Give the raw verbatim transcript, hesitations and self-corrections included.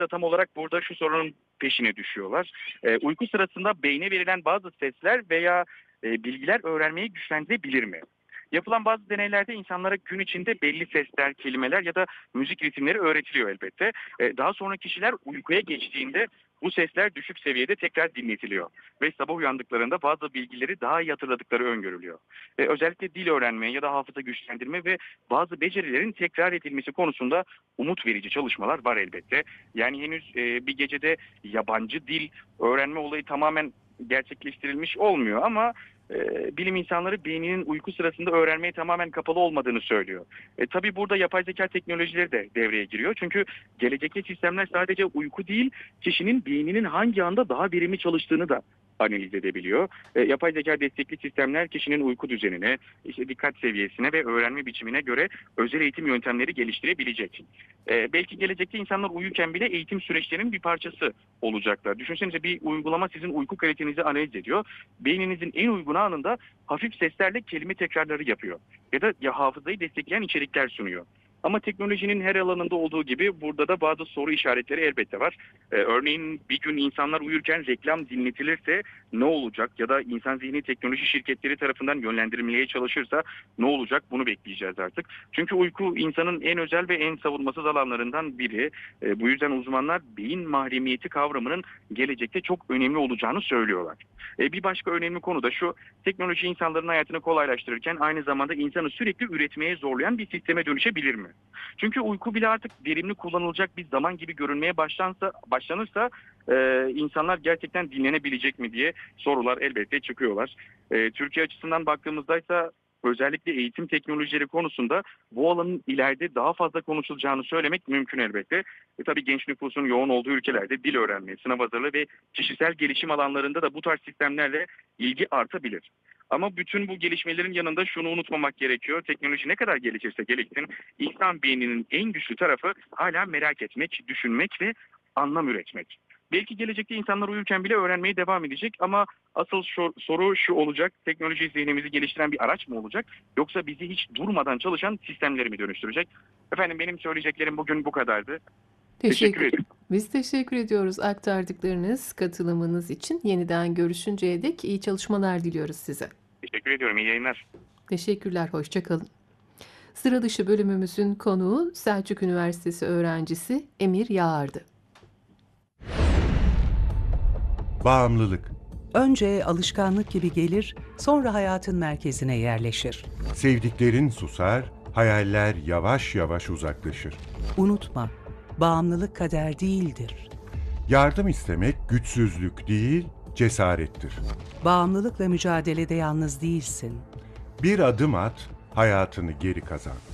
da tam olarak burada şu sorunun peşine düşüyorlar. Eee, uyku sırasında beyne verilen bazı sesler veya, eee, bilgiler öğrenmeyi güçlendirebilir mi? Yapılan bazı deneylerde insanlara gün içinde belli sesler, kelimeler ya da müzik ritimleri öğretiliyor elbette. Eee, daha sonra kişiler uykuya geçtiğinde bu sesler düşük seviyede tekrar dinletiliyor ve sabah uyandıklarında bazı bilgileri daha iyi hatırladıkları öngörülüyor. Eee, özellikle dil öğrenme ya da hafıza güçlendirme ve bazı becerilerin tekrar edilmesi konusunda umut verici çalışmalar var elbette. Yani henüz, eee, bir gecede yabancı dil öğrenme olayı tamamen gerçekleştirilmiş olmuyor ama, eee, bilim insanları beyninin uyku sırasında öğrenmeye tamamen kapalı olmadığını söylüyor. E, tabii burada yapay zeka teknolojileri de devreye giriyor. Çünkü gelecekteki sistemler sadece uyku değil, kişinin beyninin hangi anda daha verimli çalıştığını da analiz edebiliyor. E, yapay zeka destekli sistemler kişinin uyku düzenine, işte dikkat seviyesine ve öğrenme biçimine göre özel eğitim yöntemleri geliştirebilecek. E, belki gelecekte insanlar uyurken bile eğitim süreçlerinin bir parçası olacaklar. Düşünsenize bir uygulama sizin uyku kalitenizi analiz ediyor. Beyninizin en uygun anında hafif seslerle kelime tekrarları yapıyor. Ya da ya hafızayı destekleyen içerikler sunuyor. Ama teknolojinin her alanında olduğu gibi burada da bazı soru işaretleri elbette var. Ee, örneğin bir gün insanlar uyurken reklam dinletilirse ne olacak? Ya da insan zihni teknoloji şirketleri tarafından yönlendirilmeye çalışırsa ne olacak? Bunu bekleyeceğiz artık. Çünkü uyku insanın en özel ve en savunmasız alanlarından biri. Ee, bu yüzden uzmanlar beyin mahremiyeti kavramının gelecekte çok önemli olacağını söylüyorlar. Ee, bir başka önemli konu da şu: teknoloji insanların hayatını kolaylaştırırken aynı zamanda insanı sürekli üretmeye zorlayan bir sisteme dönüşebilir mi? Çünkü uyku bile artık verimli kullanılacak bir zaman gibi görünmeye başlansa, başlanırsa e, insanlar gerçekten dinlenebilecek mi diye sorular elbette çıkıyorlar. E, Türkiye açısından baktığımızda ise özellikle eğitim teknolojileri konusunda bu alanın ileride daha fazla konuşulacağını söylemek mümkün elbette. E, tabii genç nüfusun yoğun olduğu ülkelerde dil öğrenme, sınav hazırlığı ve kişisel gelişim alanlarında da bu tarz sistemlerle ilgi artabilir. Ama bütün bu gelişmelerin yanında şunu unutmamak gerekiyor: teknoloji ne kadar gelişirse gelişsin, insan beyninin en güçlü tarafı hala merak etmek, düşünmek ve anlam üretmek. Belki gelecekte insanlar uyurken bile öğrenmeye devam edecek ama asıl şu, soru şu olacak: teknoloji zihnimizi geliştiren bir araç mı olacak, yoksa bizi hiç durmadan çalışan sistemleri mi dönüştürecek? Efendim, benim söyleyeceklerim bugün bu kadardı. Teşekkür Teşekkür ederim. Biz teşekkür ediyoruz aktardıklarınız, katılımınız için. Yeniden görüşünceye dek iyi çalışmalar diliyoruz size. Teşekkür ediyorum. İyi yayınlar. Teşekkürler, hoşça kalın. Sıra dışı bölümümüzün konuğu Selçuk Üniversitesi öğrencisi Emir Yağar'dı. Bağımlılık. Önce alışkanlık gibi gelir, sonra hayatın merkezine yerleşir. Sevdiklerin susar, hayaller yavaş yavaş uzaklaşır. Unutma, bağımlılık kader değildir. Yardım istemek güçsüzlük değil, cesarettir. Bağımlılıkla mücadelede yalnız değilsin. Bir adım at, hayatını geri kazan.